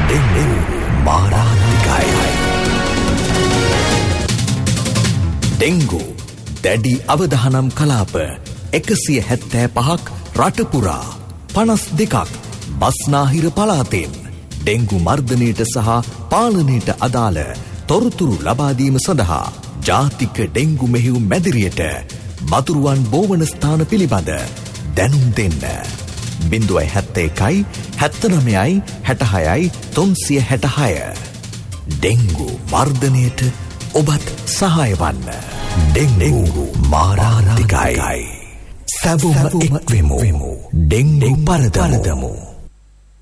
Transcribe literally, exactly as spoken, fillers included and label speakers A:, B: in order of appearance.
A: Dengue මාරාන්තිකයි. Dengue දැඩි අවධානම් කලාප එකසිය හැත්තෑ පහක් රටපුරා පනස් දෙකක් බස්නාහිර පලාතෙන් ඩෙංගු මර්ධනයට සහ පාලනයට අදාළ තොරතුරු ලබාදීම සඳහා ජාතික ඩෙංගු මෙහෙයුම් මැදිරියට මතුරුවන් බෝවන ස්ථාන පිළිබඳ දැනුම් දෙන්න. බිංදුවයි හැත්තෑ එකයි හැත්තනමයයි හැටහයයි තුන්සිය හැටහය. ඩෙංගු මර්ධනයට ඔබත් සහාය වන්න. ඩෙංගු මාරාන්තිකයි. සැවොම එක්වෙමු. ඩෙංගු පරදමු.